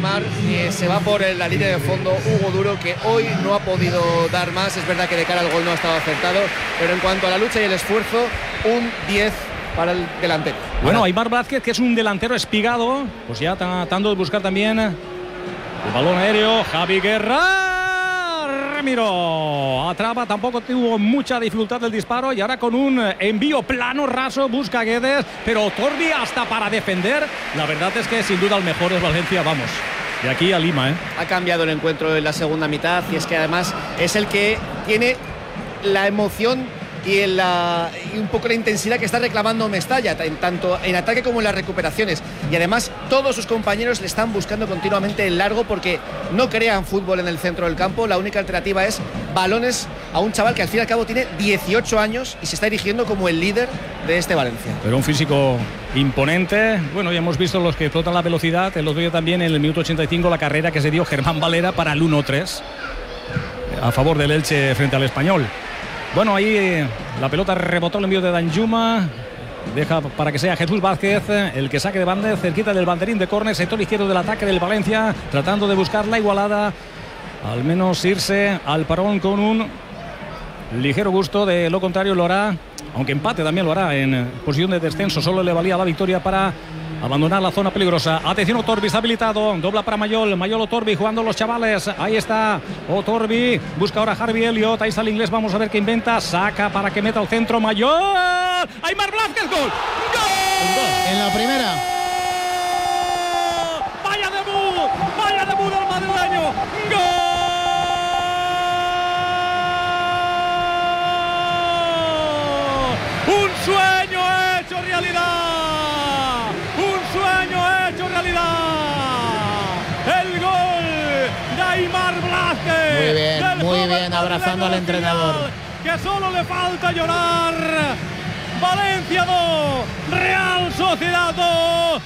Aimar, se va por la línea de fondo Hugo Duro, que hoy no ha podido dar más. Es verdad que de cara al gol no ha estado acertado, pero en cuanto a la lucha y el esfuerzo, un 10 para el delantero. Bueno, Aimar Blázquez, que es un delantero espigado, pues ya tratando de buscar también el balón aéreo. Javi Guerra, Ramiro atrapa, tampoco tuvo mucha dificultad del disparo, y ahora con un envío plano, raso, busca a Guedes, pero Torbi hasta para defender. La verdad es que sin duda el mejor es Valencia, vamos, de aquí a Lima. Ha cambiado el encuentro en la segunda mitad, y es que además es el que tiene la emoción y un poco la intensidad que está reclamando Mestalla, tanto en ataque como en las recuperaciones, y además todos sus compañeros le están buscando continuamente el largo, porque no crean fútbol en el centro del campo. La única alternativa es balones a un chaval que al fin y al cabo tiene 18 años y se está erigiendo como el líder de este Valencia. Pero un físico imponente. Bueno, ya hemos visto los que explotan la velocidad. El otro día también, en el minuto 85, la carrera que se dio Germán Valera para el 1-3 a favor del Elche frente al Español. Bueno, ahí la pelota rebotó el envío de Danjuma. Deja para que sea Jesús Vázquez el que saque de banda, cerquita del banderín de córner, sector izquierdo del ataque del Valencia, tratando de buscar la igualada, al menos irse al parón con un ligero gusto. De lo contrario lo hará, aunque empate también lo hará en posición de descenso. Solo le valía la victoria para abandonar la zona peligrosa. Atención, Otorbi está habilitado, dobla para Mayol, Otorbi jugando los chavales. Ahí está Otorbi, busca ahora Harvey Elliott, ahí está el inglés, vamos a ver qué inventa. Saca para que meta al centro Mayol. Aimar Blázquez, gol. ¡Gol! En la primera. Vaya debut del madrileño. ¡Gol! Un sueño hecho realidad. El gol de Aimar Blázquez. Muy bien, abrazando al entrenador. Que solo le falta llorar. Valencia 2, Real Sociedad 2.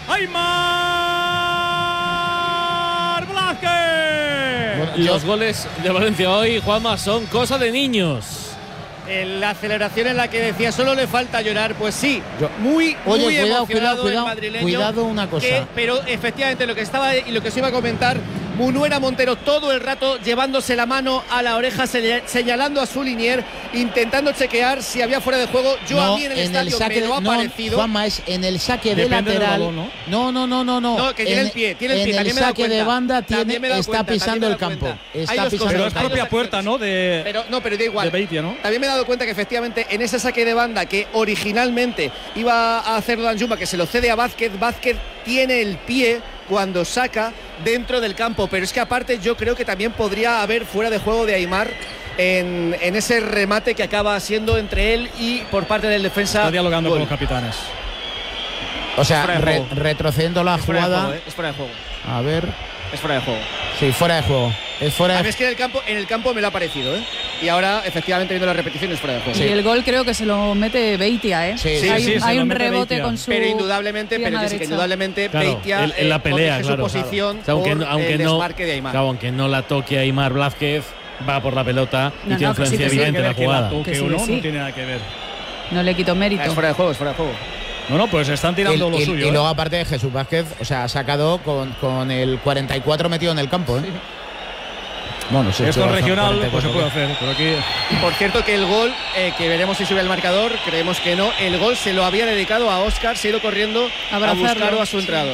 Aimar Blázquez. Bueno, los goles de Valencia hoy, Juanma, son cosa de niños. La aceleración en la que decía solo le falta llorar, pues sí, muy emocionado el madrileño. Cuidado una cosa. Pero efectivamente lo que estaba y lo que se iba a comentar, Munuera Montero todo el rato llevándose la mano a la oreja, señalando a su linier, intentando chequear si había fuera de juego. A mí en el estadio me lo ha parecido. Juanma, es en el saque de lateral. Balón, ¿no? No, que tiene el pie. En el saque de banda está pisando el campo. Pero es propia puerta, ¿no? Pero da igual. De Beitia, ¿no? También me he dado cuenta que efectivamente en ese saque de banda que originalmente iba a hacer Danjuma, que se lo cede a Vázquez, tiene el pie cuando saca dentro del campo, pero es que aparte yo creo que también podría haber fuera de juego de Aimar en ese remate que acaba siendo entre él y por parte del defensa. Está dialogando con los capitanes. O sea, retrocediendo la jugada. Es fuera de juego. A ver. Es fuera de juego. Sí, fuera de juego. A mí es que en el campo me lo ha parecido, ¿eh? Y ahora, efectivamente, viendo la repetición, es fuera de juego. Sí. Y el gol creo que se lo mete Beitia, ¿eh? Sí. Hay un rebote Beitia con su. Pero indudablemente, Beitia en la pelea, su posición, claro. Aunque el desmarque de Aimar. Claro, aunque no la toque Aimar Blázquez, va por la pelota y tiene influencia evidente en la jugada. No tiene nada que ver. No le quito mérito. Es fuera de juego, es fuera de juego. No, pues están tirando lo suyo. Y luego, aparte de Jesús Vázquez, o sea, ha sacado con el 44 metido en el campo, ¿eh? Sí. Bueno, si esto es regional, pues se puede hacer. Pero aquí. Por cierto, que el gol, que veremos si sube el marcador, creemos que no. El gol se lo había dedicado a Óscar, se ha ido corriendo a buscarlo a su entrenador.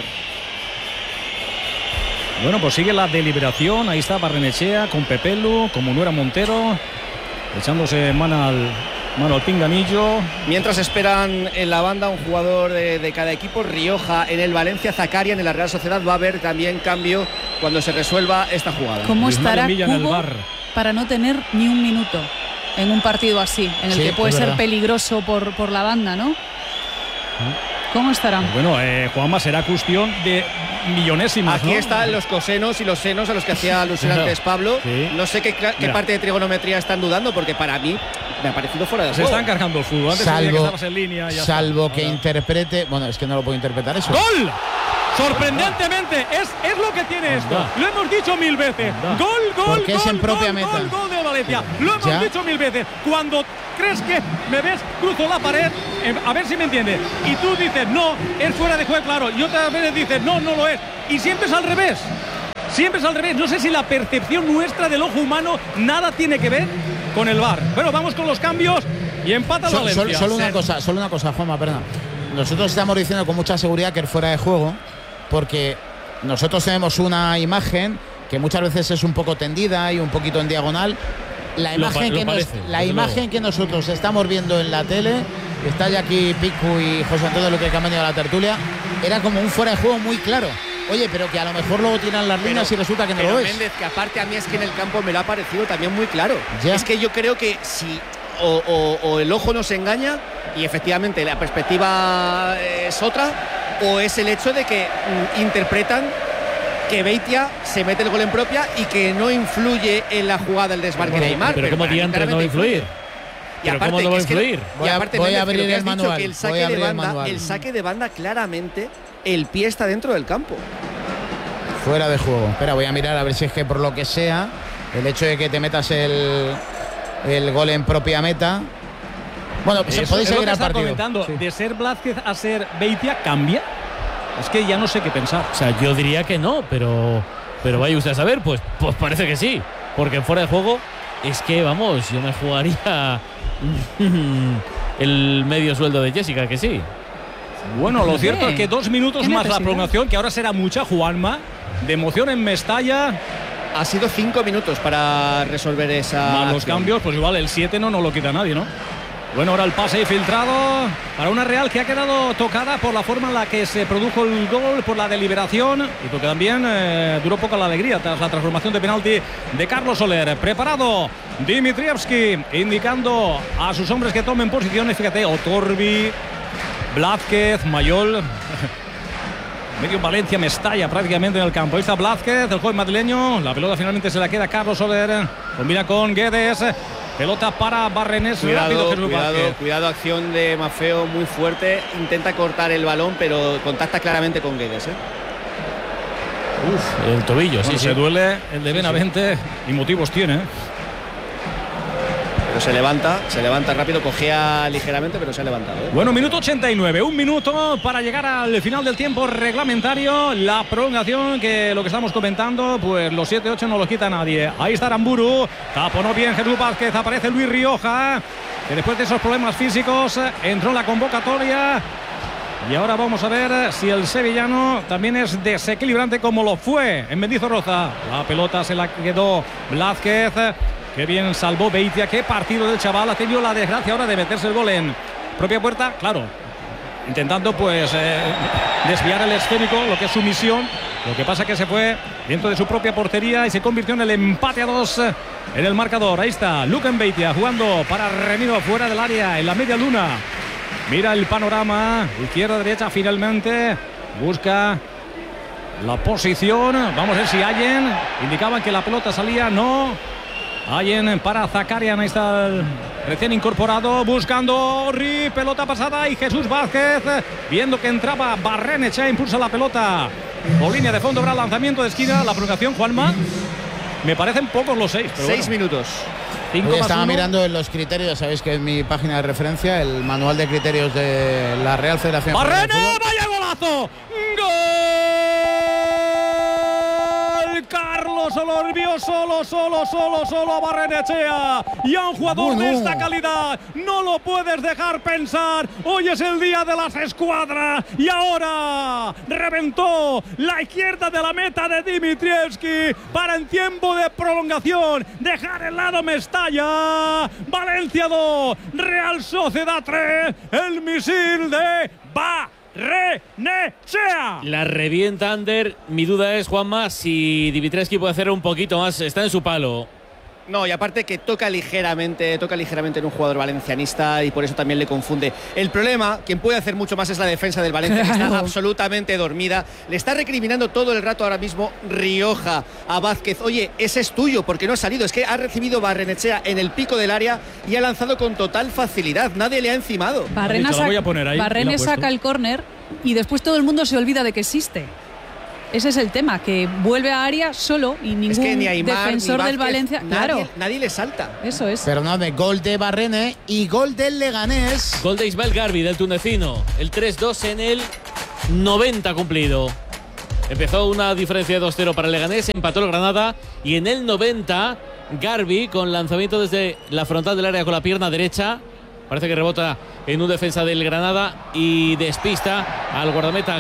Bueno, pues sigue la deliberación. Ahí está Barrenechea con Pepelu, con Munuera Montero, echándose mano al pinganillo. Mientras esperan en la banda un jugador de cada equipo, Rioja en el Valencia, Zakarian en la Real Sociedad. Va a haber también cambio cuando se resuelva esta jugada. ¿Cómo estará Cubo para no tener ni un minuto en un partido así, en el que puede ser peligroso por la banda, ¿no? ¿Cómo estará? Bueno, Juanma, será cuestión de millonésimas. Aquí están los cosenos y los senos a los que hacía alusión antes Pablo. Sí. No sé qué parte de trigonometría están dudando, porque para mí me ha parecido fuera de juego. Se están cargando el fútbol. Antes que estabas en línea. Salvo que interprete. Bueno, es que no lo puedo interpretar eso. ¡Gol! Sorprendentemente, es lo que tiene esto. Lo hemos dicho 1000 veces. Gol, porque es en propia meta. Gol de Valencia. Lo hemos dicho 1000 veces. Cuando crees que me ves, cruzo la pared, a ver si me entiendes. Y tú dices, no, es fuera de juego, claro. Y otras veces dices, no, no lo es. Y siempre es al revés. Siempre es al revés. No sé si la percepción nuestra del ojo humano nada tiene que ver con el VAR. Bueno, vamos con los cambios y empata el Valencia. Solo una cosa, Juanma, perdón. Nosotros estamos diciendo con mucha seguridad que es fuera de juego, porque nosotros tenemos una imagen que muchas veces es un poco tendida y un poquito en diagonal. La imagen que nosotros estamos viendo en la tele, está ya aquí Picu y José Antonio Luque, que han venido a la tertulia, era como un fuera de juego muy claro. Oye, pero que a lo mejor luego tiran las líneas y resulta que no lo es. Méndez, que aparte a mí es que en el campo me lo ha parecido también muy claro. Ya. Es que yo creo que si o el ojo nos engaña y efectivamente la perspectiva es otra, o es el hecho de que interpretan que Beitia se mete el gol en propia y que no influye en la jugada el desmarque de Aimar. Pero ¿cómo diantres no va a influir? Y aparte, ¿cómo no va a influir? Voy a abrir el manual. Que el saque de banda claramente el pie está dentro del campo. Fuera de juego. Espera, voy a mirar a ver si es que por lo que sea, el hecho de que te metas el gol en propia meta. Bueno, eso podéis seguir al partido. Comentando, sí. De ser Blázquez a ser Beitia, ¿cambia? Es que ya no sé qué pensar. O sea, yo diría que no, pero vaya usted a saber, pues parece que sí. Porque fuera de juego es que, vamos, yo me jugaría el medio sueldo de Jessica, que sí. Bueno, lo cierto es que 2 minutos más la prolongación, que ahora será mucha, Juanma, de emoción en Mestalla. Ha sido 5 minutos para resolver esa. Más los cambios, pues igual el 7 no lo quita nadie, ¿no? Bueno, ahora el pase filtrado para una Real que ha quedado tocada por la forma en la que se produjo el gol, por la deliberación, y porque también duró poco la alegría tras la transformación de penalti de Carlos Soler. Preparado Dimitrievski, indicando a sus hombres que tomen posiciones. Fíjate, Otorbi, Blázquez, Mayol, medio Valencia, Mestalla prácticamente en el campo. Ahí está Blázquez, el joven madrileño. La pelota finalmente se la queda Carlos Soler. Combina con Guedes. Pelota para Barrenés. Cuidado, acción de Maffeo muy fuerte. Intenta cortar el balón, pero contacta claramente con Guedes. El tobillo, bueno, sí. Se duele el de Benavente y motivos tiene. Pero se levanta rápido, cojea ligeramente, pero se ha levantado. Bueno, minuto 89, 1 minuto para llegar al final del tiempo reglamentario. La prolongación, que lo que estamos comentando, pues los 7-8 no los quita nadie. Ahí está Aramburu, taponó bien Jesús Vázquez, aparece Luis Rioja, que después de esos problemas físicos entró en la convocatoria. Y ahora vamos a ver si el sevillano también es desequilibrante como lo fue en Mendizorroza. La pelota se la quedó Blázquez. Qué bien salvó Beitia, qué partido del chaval. Ha tenido la desgracia ahora de meterse el gol en propia puerta, claro, intentando pues desviar el esférico, lo que es su misión. Lo que pasa que se fue dentro de su propia portería y se convirtió en el empate a 2 en el marcador. Ahí está Luken Beitia jugando para Remiro fuera del área, en la media luna. Mira el panorama, izquierda-derecha finalmente, busca la posición. Vamos a ver si Allen, indicaban que la pelota salía, no. Allen para Zakarian, ahí está el recién incorporado, buscando Orri, pelota pasada y Jesús Vázquez, viendo que entraba Barrenechea, impulsa la pelota por línea de fondo, habrá lanzamiento de esquina, la prolongación, Juanma, me parecen pocos los 6. 6 minutos. Hoy estaba mirando en los criterios, ya sabéis que es mi página de referencia, el manual de criterios de la Real Federación. ¡Barrene, vaya golazo! ¡Gol! Carlos Soler vio solo a Barrenechea, y a un jugador de esta calidad no lo puedes dejar pensar. Hoy es el día de las escuadras y ahora reventó la izquierda de la meta de Dimitrievski para, en tiempo de prolongación, dejar el lado Mestalla. Valencia 2, Real Sociedad 3, el misil de Barrenechea. La revienta Ander. Mi duda es, Juanma, si Dimitrievski puede hacer un poquito más. Está en su palo. No, y aparte que toca ligeramente en un jugador valencianista y por eso también le confunde. El problema, quien puede hacer mucho más es la defensa del Valencia, que está absolutamente dormida. Le está recriminando todo el rato ahora mismo Rioja a Vázquez. Oye, ese es tuyo, porque no ha salido. Es que ha recibido Barrenechea en el pico del área y ha lanzado con total facilidad. Nadie le ha encimado. Barrene saca el córner y después todo el mundo se olvida de que existe. Ese es el tema, que vuelve a área solo y ningún ni Aimar, defensor ni Vázquez, del Valencia. Nadie le salta. Eso es. Perdóname, gol de Barrene y gol del Leganés. Gol de Ismael Garbi, del tunecino. El 3-2 en el 90 cumplido. Empezó una diferencia de 2-0 para el Leganés, empató el Granada y en el 90 Garbi con lanzamiento desde la frontal del área con la pierna derecha. Parece que rebota en un defensa del Granada y despista al guardameta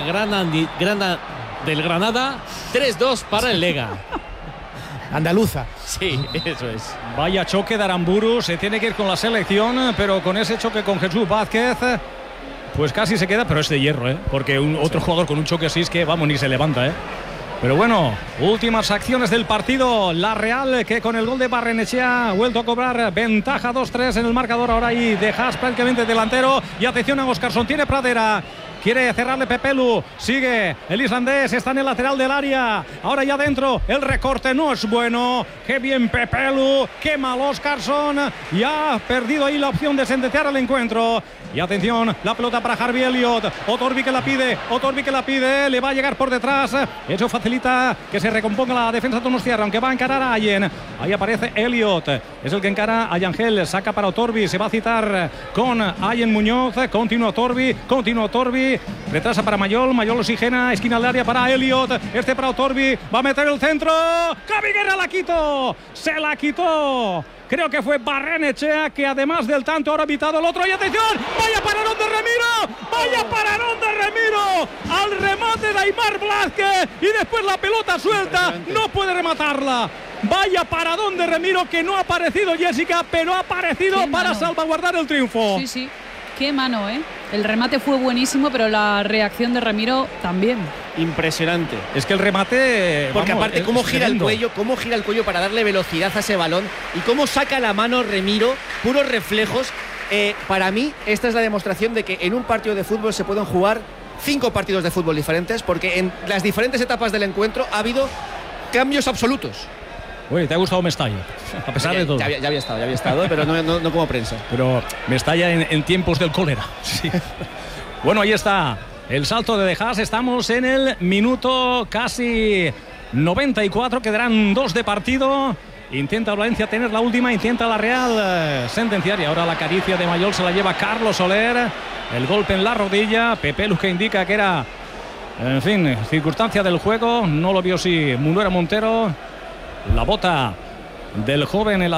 del Granada. 3-2 para el Lega. Andaluza. Sí, eso es. Vaya choque de Aramburu, se tiene que ir con la selección, pero con ese choque con Jesús Vázquez, pues casi se queda, pero es de hierro, porque otro jugador con un choque así es que, vamos, ni se levanta, Pero bueno, últimas acciones del partido. La Real, que con el gol de Barrenechea ha vuelto a cobrar ventaja 2-3 en el marcador. Ahora ahí De Haas prácticamente delantero. Y atención a Óscarson, tiene Pradera. Quiere cerrarle Pepelu, sigue el islandés, está en el lateral del área, ahora ya dentro, el recorte no es bueno, qué bien Pepelu, qué mal Óscarson, ya ha perdido ahí la opción de sentenciar el encuentro. Y atención, la pelota para Harvey Elliott, Otorbi que la pide, le va a llegar por detrás, eso facilita que se recomponga la defensa Donostiarra, aunque va a encarar a Allen, ahí aparece Elliott, es el que encara a Yangel, saca para Otorbi, se va a citar con Allen Muñoz, continúa Otorbi, retrasa para Mayol oxigena, esquina del área para Elliott, para Otorbi, va a meter el centro, Javi Guerra se la quitó. Creo que fue Barrenechea, que además del tanto ahora ha evitado el otro. Y atención, vaya pararón de Remiro, al remate de Aimar Blázquez y después la pelota suelta, no puede rematarla. Vaya paradón de Remiro, que no ha aparecido Jessica, pero ha aparecido para salvaguardar el triunfo. Sí, qué mano, El remate fue buenísimo, pero la reacción de Remiro también. Impresionante. Es que el remate, porque aparte cómo gira el cuello para darle velocidad a ese balón y cómo saca la mano Remiro, puros reflejos. Para mí esta es la demostración de que en un partido de fútbol se pueden jugar 5 partidos de fútbol diferentes, porque en las diferentes etapas del encuentro ha habido cambios absolutos. Oye, ¿te ha gustado Mestalla? A pesar de todo. Ya había estado, pero no como prensa. Pero Mestalla en tiempos del cólera. Sí. Bueno, ahí está el salto de Haas. Estamos en el minuto casi 94. Quedarán 2 de partido. Intenta Valencia tener la última. Intenta la Real sentenciar. Y ahora la caricia de Mayol se la lleva Carlos Soler. El golpe en la rodilla. Pepelu, que indica que era, en fin, circunstancia del juego. No lo vio si Munuera Montero. La bota del joven, el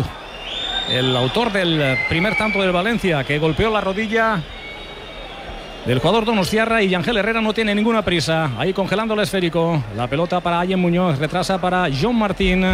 autor del primer tanto del Valencia, que golpeó la rodilla del jugador Donostiarra, y Ángel Herrera no tiene ninguna prisa. Ahí congelando el esférico. La pelota para Allen Muñoz, retrasa para John Martín.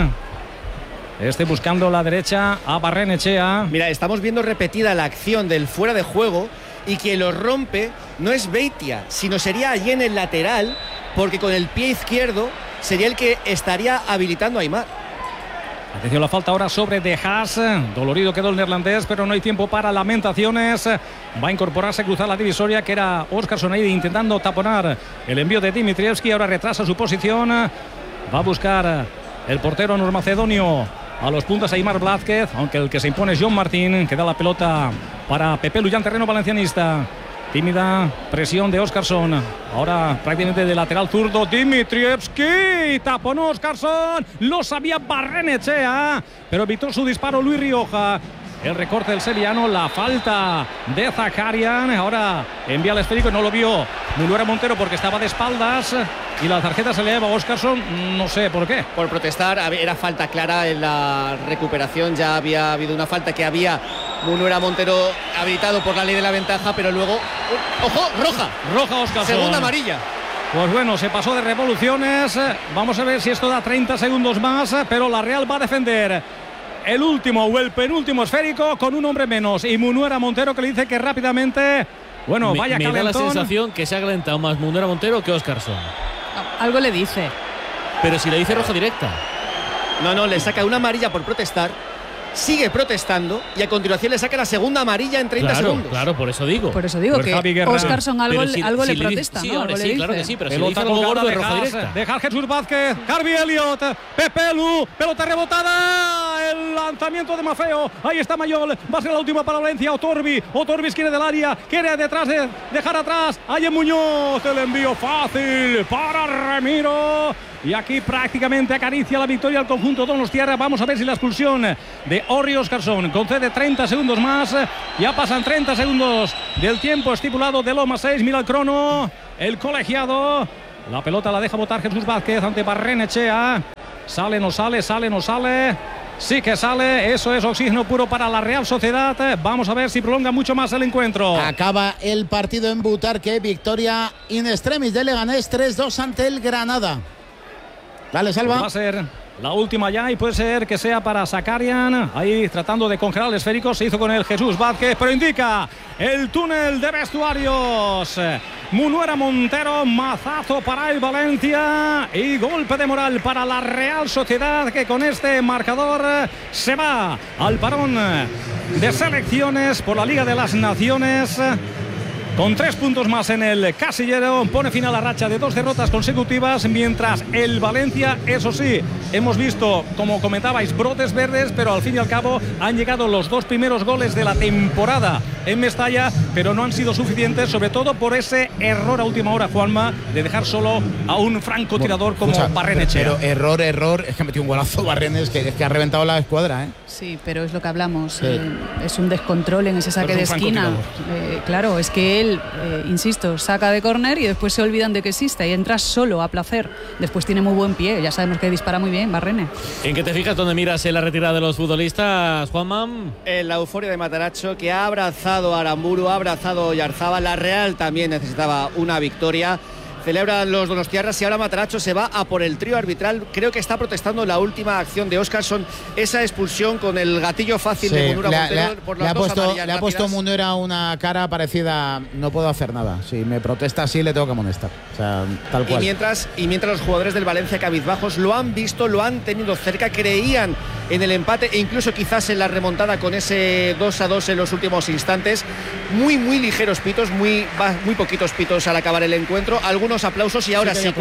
Buscando la derecha a Barrenechea. Mira, estamos viendo repetida la acción del fuera de juego, y quien lo rompe no es Beitia, sino sería Allen el lateral, porque con el pie izquierdo sería el que estaría habilitando a Aimar. Atención, la falta ahora sobre De Haas. Dolorido quedó el neerlandés, pero no hay tiempo para lamentaciones. Va a incorporarse, cruzar la divisoria, que era Óscarson ahí intentando taponar el envío de Dimitrievski. Ahora retrasa su posición. Va a buscar el portero normacedonio a los puntas Aimar Blázquez, aunque el que se impone es John Martín, que da la pelota para Pepelu, ya en terreno valencianista. Tímida presión de Óscarson. Ahora prácticamente de lateral zurdo Dimitrievski. Taponó Óscarson. Lo sabía Barrenechea, pero evitó su disparo Luis Rioja. El recorte del sevillano. La falta de Zakarian. Ahora envía el esférico. No lo vio Munuera Montero porque estaba de espaldas. Y la tarjeta se le lleva a Óscarson. No sé por qué. Por protestar. Era falta clara en la recuperación. Ya había habido una falta que había Munuera Montero habilitado por la ley de la ventaja, pero luego ¡ojo! Roja Óscarson. Segunda amarilla. Pues bueno, se pasó de revoluciones. Vamos a ver si esto da 30 segundos más, pero la Real va a defender el último o el penúltimo esférico con un hombre menos, y Munuera Montero, que le dice que rápidamente, bueno, vaya calentón. Me da la sensación que se ha calentado más Munuera Montero que Óscarson. Algo le dice. Pero si le dice roja directa. No, le saca una amarilla por protestar. Sigue protestando y a continuación le saca la segunda amarilla en 30 segundos. Claro, por eso digo pues que Óscarson algo le protesta. Sí, ¿no? hombre, sí, claro que sí, pero pelota si le dice algo gordo de roja directa. Dejar Jesús Vázquez, Harvey Elliott, Pepelu, pelota rebotada, el lanzamiento de Mafeo. Ahí está Mayol, va a ser la última para Valencia. Otorbi quiere del área, quiere detrás de dejar atrás. Allen Muñoz, el envío fácil para Remiro. Y aquí prácticamente acaricia la victoria al conjunto Donostiarra. Vamos a ver si la expulsión de Orri Óscarson concede 30 segundos más. Ya pasan 30 segundos del tiempo estipulado de Loma 6. Mira el crono. El colegiado La pelota la deja botar Jesús Vázquez ante Barrenechea. Sale, no sale, sale, no sale. Sí que sale, eso es oxígeno puro para la Real Sociedad. Vamos a ver si prolonga mucho más el encuentro. Acaba el partido en Butarque, victoria in extremis de Leganés 3-2 ante el Granada. Dale, Salva. Va a ser la última ya y puede ser que sea para Zakarian. Ahí tratando de congelar el esférico. Se hizo con el Jesús Vázquez, pero indica el túnel de vestuarios. Munuera Montero, mazazo para el Valencia y golpe de moral para la Real Sociedad, que con este marcador se va al parón de selecciones por la Liga de las Naciones. Con 3 puntos más en el casillero, pone fin a la racha de 2 derrotas consecutivas, mientras el Valencia, eso sí, hemos visto, como comentabais, brotes verdes, pero al fin y al cabo han llegado los 2 primeros goles de la temporada en Mestalla, pero no han sido suficientes, sobre todo por ese error a última hora, Juanma, de dejar solo a un francotirador como Barrenechea. Pero error, es que ha metido un golazo Barrenes que ha reventado la escuadra, ¿eh? Sí, pero es lo que hablamos, sí. Es un descontrol en ese saque de esquina. Claro, es que él, insisto, saca de córner y después se olvidan de que existe y entra solo a placer. Después tiene muy buen pie, ya sabemos que dispara muy bien Barrene. ¿En qué te fijas donde miras en la retirada de los futbolistas, Juanma? En la euforia de Matarazzo, que ha abrazado a Aramburu, ha abrazado a Oyarzabal. La Real también necesitaba una victoria. Celebran los donostiarras y ahora Matarazzo se va a por el trío arbitral. Creo que está protestando la última acción de Óscarson, esa expulsión con el gatillo fácil de Munura Montero por las dos amarillas. Le ha puesto Munera una cara parecida, no puedo hacer nada. Si me protesta así, le tengo que amonestar. O sea, tal cual. Y mientras los jugadores del Valencia cabizbajos lo han visto, lo han tenido cerca, creían en el empate e incluso quizás en la remontada con ese 2-2 en los últimos instantes. Muy ligeros pitos, muy poquitos pitos al acabar el encuentro. Algunos aplausos y ahora sí,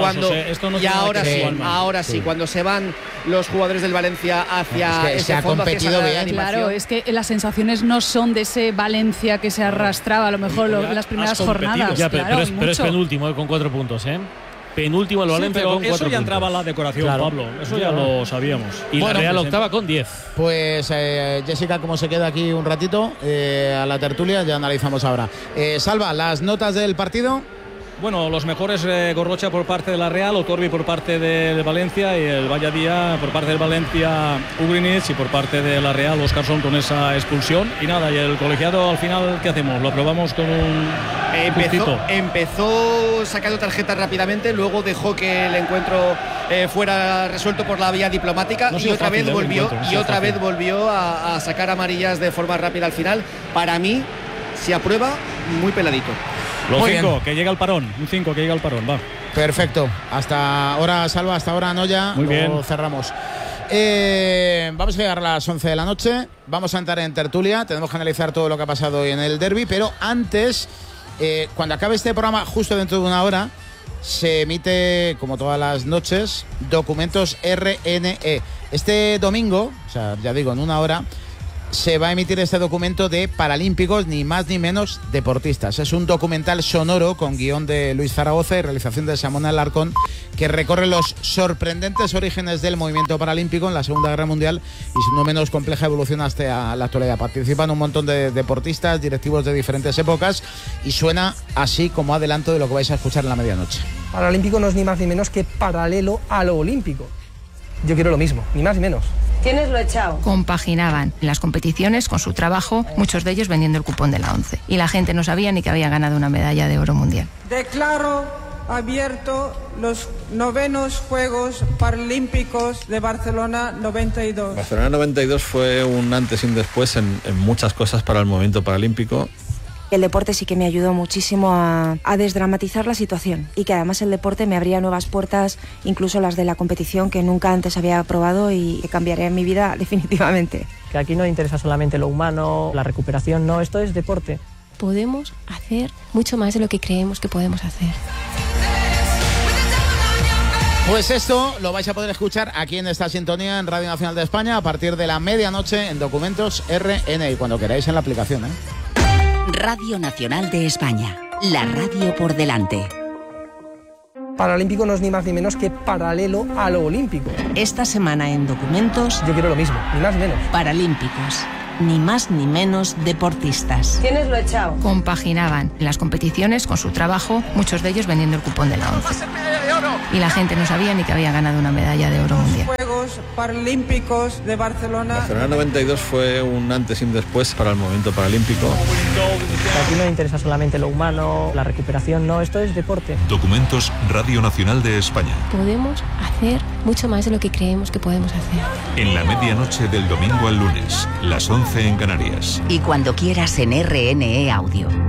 cuando se van los jugadores del Valencia hacia ese fondo, competido bien. Claro, es que las sensaciones no son de ese Valencia que se arrastraba a lo mejor en las primeras jornadas. Ya, pero es penúltimo con 4 puntos, ¿eh? Penúltimo el Valencia con 4 puntos. Eso ya entraba en la decoración, claro. Pablo. Eso ya lo sabíamos. Y la Real octava con 10. Pues Jessica, como se queda aquí un ratito a la tertulia, ya analizamos ahora. Salva, las notas del partido. Bueno, los mejores Gorrocha por parte de la Real, Otorbi por parte del Valencia y el Valladía por parte del Valencia, Ugrinic, y por parte de la Real, Óscarson con esa expulsión. Y nada, y el colegiado al final, ¿qué hacemos? Lo aprobamos con un empezó sacando tarjetas rápidamente, luego dejó que el encuentro fuera resuelto por la vía diplomática y otra vez volvió a sacar amarillas de forma rápida al final. Para mí, si aprueba, muy peladito. Los 5, que llega el parón. Un 5 que llega el parón, va. Perfecto. Hasta ahora, Salva, hasta ahora Noya. Muy bien. Lo cerramos. Vamos a llegar a las 11 de la noche. Vamos a entrar en tertulia. Tenemos que analizar todo lo que ha pasado hoy en el derbi. Pero antes, cuando acabe este programa, justo dentro de una hora, se emite, como todas las noches, Documentos RNE. Este domingo, o sea, ya digo, en una hora, se va a emitir este documento de Paralímpicos, ni más ni menos deportistas. Es un documental sonoro con guión de Luis Zaragoza y realización de Samona Alarcón, que recorre los sorprendentes orígenes del movimiento paralímpico en la Segunda Guerra Mundial y su no menos compleja evolución hasta la actualidad. Participan un montón de deportistas, directivos de diferentes épocas, y suena así como adelanto de lo que vais a escuchar en la medianoche. Paralímpico no es ni más ni menos que paralelo a lo olímpico. Yo quiero lo mismo, ni más ni menos. ¿Quiénes lo echado? Compaginaban las competiciones con su trabajo, muchos de ellos vendiendo el cupón de la ONCE. Y la gente no sabía ni que habían ganado una medalla de oro mundial. Declaro abierto los 9º Juegos Paralímpicos de Barcelona 92. Barcelona 92 fue un antes y un después en muchas cosas para el movimiento paralímpico. El deporte sí que me ayudó muchísimo a desdramatizar la situación, y que además el deporte me abría nuevas puertas, incluso las de la competición, que nunca antes había probado y que cambiaría mi vida definitivamente. Que aquí no interesa solamente lo humano, la recuperación, no, esto es deporte. Podemos hacer mucho más de lo que creemos que podemos hacer. Pues esto lo vais a poder escuchar aquí en esta sintonía en Radio Nacional de España a partir de la medianoche en Documentos RN, y cuando queráis en la aplicación, Radio Nacional de España, la radio por delante. Paralímpico no es ni más ni menos que paralelo a lo olímpico. Esta semana en Documentos, yo quiero lo mismo, ni más ni menos. Paralímpicos. ni más ni menos deportistas. ¿Quiénes lo he echado? Compaginaban las competiciones con su trabajo, muchos de ellos vendiendo el cupón de la ONCE. Y la gente no sabía ni que había ganado una medalla de oro mundial. Juegos Paralímpicos de Barcelona. Barcelona 92 fue un antes y un después para el movimiento paralímpico. Aquí no interesa solamente lo humano, la recuperación, no, esto es deporte. Documentos Radio Nacional de España. Podemos hacer mucho más de lo que creemos que podemos hacer. En la medianoche del domingo al lunes, las 11 en Canarias. Y cuando quieras en RNE Audio.